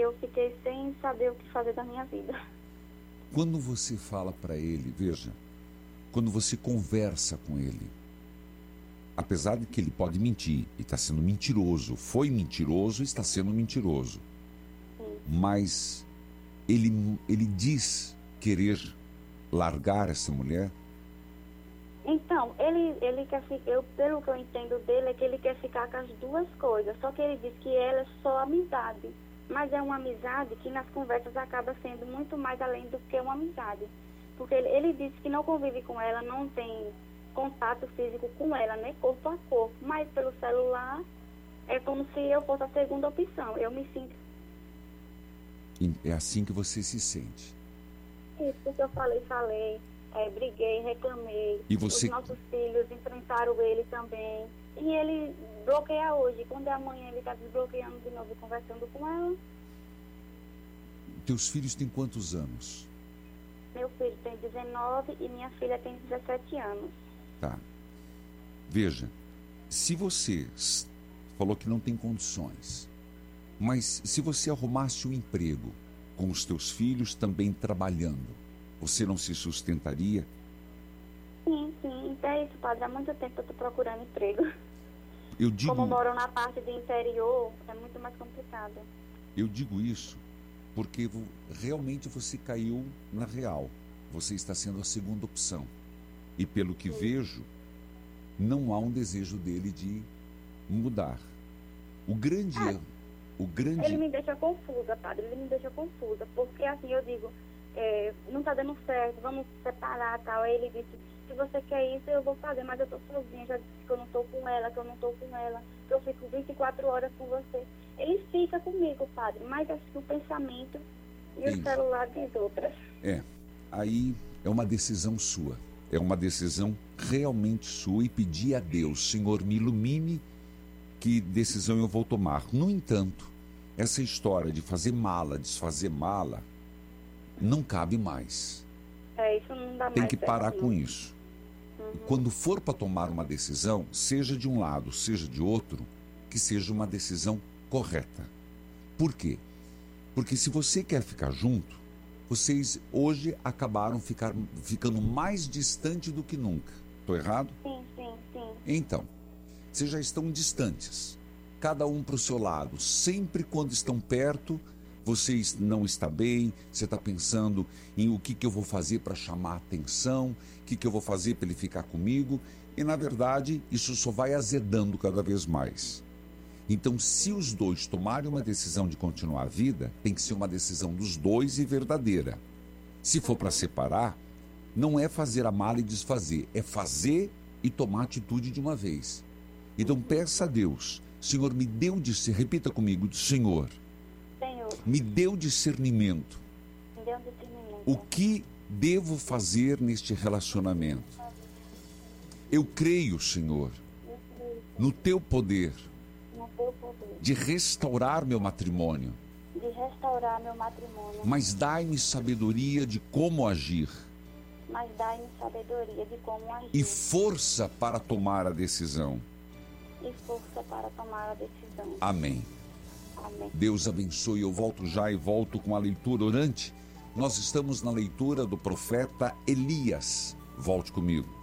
eu fiquei sem saber o que fazer da minha vida. Quando você fala para ele, veja, quando você conversa com ele, apesar de que ele pode mentir, e está sendo mentiroso, foi mentiroso e está sendo mentiroso, mas ele diz querer largar essa mulher? Então, ele quer ficar, pelo que eu entendo dele, é que ele quer ficar com as duas coisas, só que ele diz que ela é só amizade, mas é uma amizade que nas conversas acaba sendo muito mais além do que uma amizade, porque ele disse que não convive com ela, não tem contato físico com ela, né, corpo a corpo, mas pelo celular é como se eu fosse a segunda opção, eu me sinto... É assim que você se sente? Isso, porque eu falei, briguei, reclamei. E você... Os nossos filhos enfrentaram ele também. E ele bloqueia hoje. Quando é amanhã, ele está desbloqueando de novo e conversando com ela. Teus filhos têm quantos anos? Meu filho tem 19 e minha filha tem 17 anos. Tá. Veja, se você falou que não tem condições, mas se você arrumasse um emprego com os teus filhos também trabalhando, você não se sustentaria? Sim. Então é isso, padre. Há muito tempo eu estou procurando emprego. Como moram na parte do interior, é muito mais complicado. Eu digo isso porque realmente você caiu na real. Você está sendo a segunda opção. E pelo que vejo, não há um desejo dele de mudar. Ele me deixa confusa, padre. Ele me deixa confusa. Porque assim, eu digo, não está dando certo, vamos separar, tal. Aí ele disse, se você quer isso, eu vou fazer, mas eu tô sozinha, já disse que eu não tô com ela, que eu fico 24 horas com você. Ele fica comigo, padre, mas acho que o pensamento e o celular diz outras. Aí é uma decisão sua, é uma decisão realmente sua, e pedir a Deus, Senhor, me ilumine, que decisão eu vou tomar. No entanto, essa história de fazer mala, desfazer mala, não cabe mais. Isso não dá mais. Tem que parar com isso. Quando for para tomar uma decisão, seja de um lado, seja de outro, que seja uma decisão correta. Por quê? Porque se você quer ficar junto, vocês hoje acabaram ficando mais distante do que nunca. Estou errado? Sim. Então, vocês já estão distantes, cada um para o seu lado. Sempre quando estão perto, vocês não estão bem, você está pensando em o que eu vou fazer para chamar a atenção, o que eu vou fazer para ele ficar comigo, e na verdade isso só vai azedando cada vez mais. Então, se os dois tomarem uma decisão de continuar a vida, tem que ser uma decisão dos dois e verdadeira. Se for para separar, não é fazer a mala e desfazer, é fazer e tomar atitude de uma vez. Então peça a Deus, Senhor, me deu repita comigo, Senhor, me deu discernimento. O que devo fazer neste relacionamento? Eu creio, Senhor, no teu poder de restaurar meu matrimônio. Mas dai-me sabedoria de como agir. E força para tomar a decisão. Amém. Deus abençoe. Eu volto já e volto com a leitura orante. Nós estamos na leitura do profeta Elias. Volte comigo.